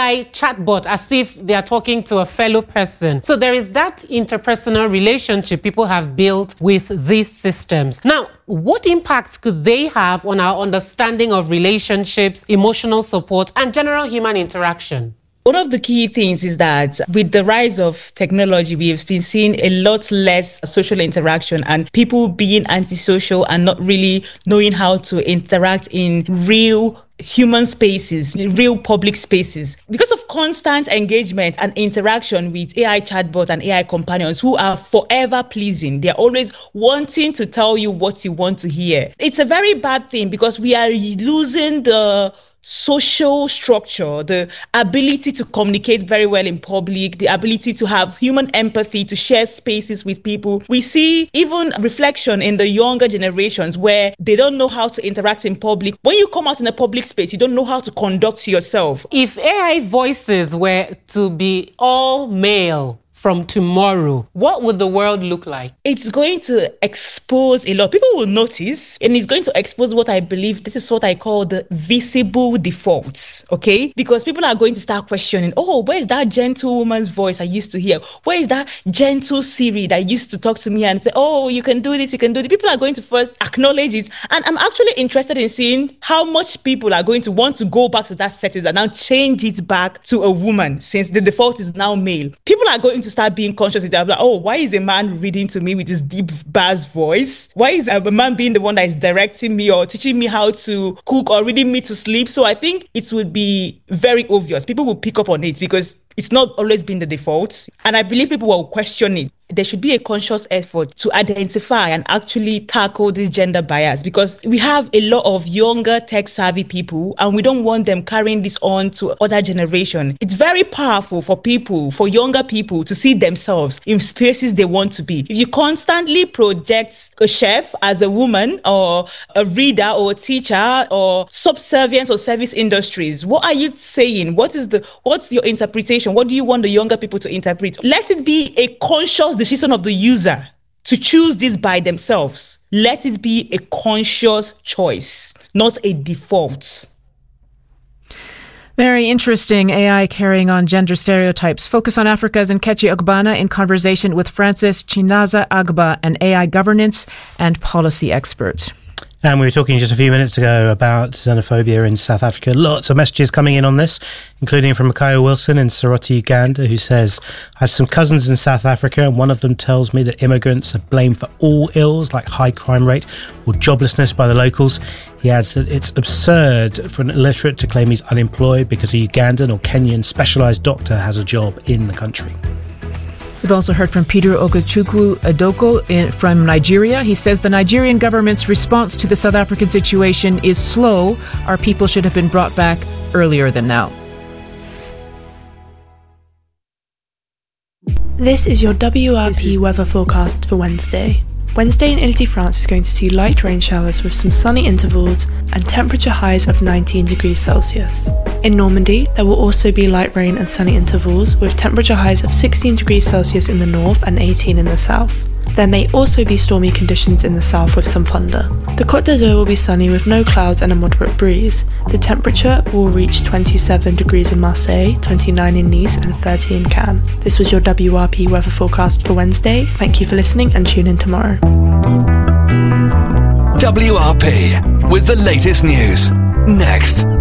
AI chatbot as if they are talking to a fellow person. So there is that interpersonal relationship people have built with these systems. Now, what impacts could they have on our understanding of relationships, emotional support, and general human interaction? One of the key things is that with the rise of technology, we have been seeing a lot less social interaction and people being antisocial and not really knowing how to interact in real human spaces, real public spaces. Because of constant engagement and interaction with AI chatbots and AI companions who are forever pleasing, they're always wanting to tell you what you want to hear. It's a very bad thing because we are losing the social structure, the ability to communicate very well in public, the ability to have human empathy, to share spaces with people. We see even reflection in the younger generations where they don't know how to interact in public. When you come out in a public space, you don't know how to conduct yourself. If AI voices were to be all male from tomorrow, what would the world look like? It's going to expose a lot. People will notice, and it's going to expose what I believe, this is what I call the visible defaults, okay? Because people are going to start questioning, oh, where is that gentle woman's voice I used to hear? Where is that gentle Siri that used to talk to me and say, oh, you can do this, you can do this? People are going to first acknowledge it. And I'm actually interested in seeing how much people are going to want to go back to that setting and now change it back to a woman, since the default is now male. People are going to start being conscious of that. Like, oh, why is a man reading to me with his deep bass voice? Why is a man being the one that is directing me or teaching me how to cook or reading me to sleep? So I think it would be very obvious. People will pick up on it because it's not always been the default. And I believe people will question it. There should be a conscious effort to identify and actually tackle this gender bias because we have a lot of younger tech-savvy people and we don't want them carrying this on to other generation. It's very powerful for people, for younger people to see themselves in spaces they want to be. If you constantly project a chef as a woman or a reader or a teacher or subservience or service industries, what are you saying? What's your interpretation? What do you want the younger people to interpret? Let it be a conscious decision of the user to choose this by themselves. Let it be a conscious choice, not a default. Very interesting. AI carrying on gender stereotypes. Focus on Africa's Nkechi Ogbana in conversation with Francis Chinaza Agba, an AI governance and policy expert. And we were talking just a few minutes ago about xenophobia in South Africa. Lots of messages coming in on this, including from Micaiah Wilson in Soroti, Uganda, who says, I have some cousins in South Africa and one of them tells me that immigrants are blamed for all ills like high crime rate or joblessness by the locals. He adds that it's absurd for an illiterate to claim he's unemployed because a Ugandan or Kenyan specialised doctor has a job in the country. We've also heard from Peter Ogachukwu Adoko from Nigeria. He says the Nigerian government's response to the South African situation is slow. Our people should have been brought back earlier than now. This is your WRP weather forecast for Wednesday. Wednesday in Ile-de-France is going to see light rain showers with some sunny intervals and temperature highs of 19 degrees Celsius. In Normandy, there will also be light rain and sunny intervals with temperature highs of 16 degrees Celsius in the north and 18 in the south. There may also be stormy conditions in the south with some thunder. The Côte d'Azur will be sunny with no clouds and a moderate breeze. The temperature will reach 27 degrees in Marseille, 29 in Nice and 30 in Cannes. This was your WRP weather forecast for Wednesday. Thank you for listening and tune in tomorrow. WRP with the latest news. Next.